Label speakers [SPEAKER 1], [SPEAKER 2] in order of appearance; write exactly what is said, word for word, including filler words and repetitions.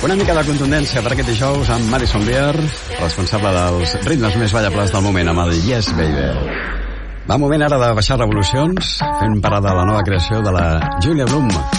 [SPEAKER 1] Una mica de contundència per aquest dijous amb Madison Beer, responsable dels ritmes més ballables del moment, amb el Yes Baby. Va moment ara de baixar revolucions, fent parada a la nova creació de la Julia Bloom.